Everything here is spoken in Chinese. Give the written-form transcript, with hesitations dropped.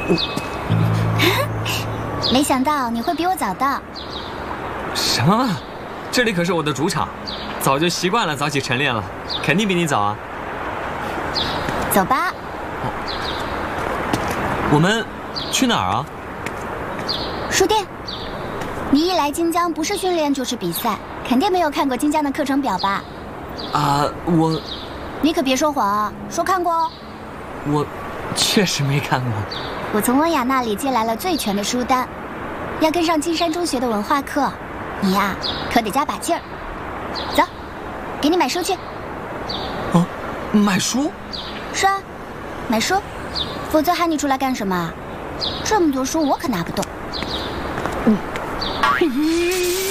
没想到你会比我早到。 什么？这里可是我的主场，早就习惯了早起晨练了，肯定比你早啊。 走吧。 我们去哪儿啊？ 书店。你一来金江，不是训练就是比赛，肯定没有看过金江的课程表吧？ 我…… 你可别说谎啊，说看过哦。 我确实没看过。 我从温雅那里借来了最全的书单，要跟上金山中学的文化课，你呀可得加把劲儿。走，给你买书去。 哦，买书？ 是啊，买书，否则喊你出来干什么？这么多书我可拿不动。